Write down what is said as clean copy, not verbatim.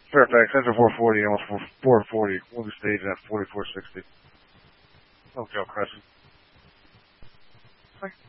Fairfax, enter 440, almost 440. We'll be staging at 4460. Hotel Crescent. Bye.